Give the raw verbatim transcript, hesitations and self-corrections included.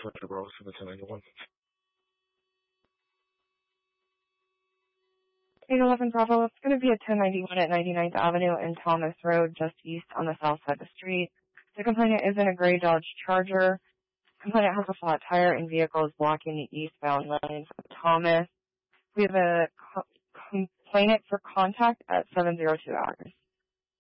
Selector Bravo seven ten ninety-one. eight eleven Bravo, it's going to be a ten ninety-one at ninety-ninth Avenue and Thomas Road, just east on the south side of the street. The complainant is in a gray Dodge Charger. The complainant has a flat tire and vehicle is blocking the eastbound lane from Thomas. We have a co- complainant for contact at seven oh two hours.